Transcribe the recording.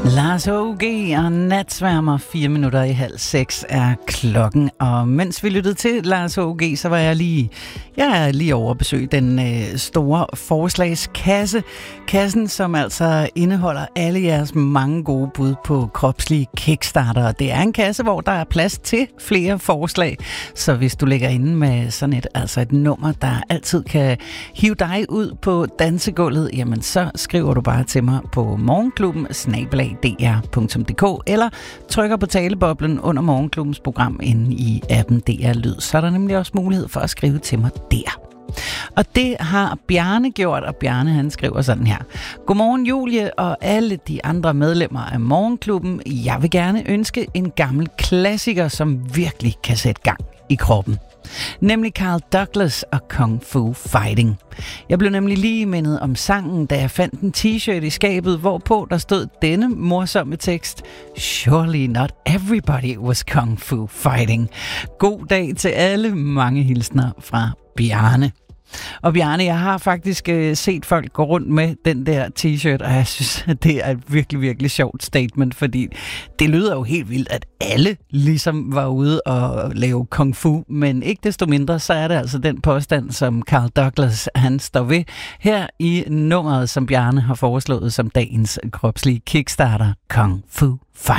Lars H.G. og Natsværmer, 5:04 er klokken. Og mens vi lyttede til Lars H.G., så var jeg er lige over at besøge den store forslagskasse. Kassen, som altså indeholder alle jeres mange gode bud på kropslige kickstarter. Det er en kasse, hvor der er plads til flere forslag. Så hvis du ligger inde med sådan et nummer, der altid kan hive dig ud på dansegulvet, jamen så skriver du bare til mig på morgenklubben@dr.dk eller trykker på taleboblen under Morgenklubbens program inde i appen DR Lyd. Så er der nemlig også mulighed for at skrive til mig der. Og det har Bjarne gjort, og Bjarne han skriver sådan her. Godmorgen Julie og alle de andre medlemmer af Morgenklubben. Jeg vil gerne ønske en gammel klassiker, som virkelig kan sætte gang i kroppen. Nemlig Carl Douglas og Kung Fu Fighting. Jeg blev nemlig lige mindet om sangen, da jeg fandt en t-shirt i skabet, hvorpå der stod denne morsomme tekst: Surely not everybody was Kung Fu Fighting. God dag til alle. Mange hilsner fra Bjarne. Og Bjarne, jeg har faktisk set folk gå rundt med den der t-shirt, og jeg synes, at det er et virkelig, virkelig sjovt statement, fordi det lyder jo helt vildt, at alle ligesom var ude og lave kung fu, men ikke desto mindre, så er det altså den påstand, som Carl Douglas han står ved her i nummeret, som Bjarne har foreslået som dagens kropslige kickstarter, Kung Fu Fighting.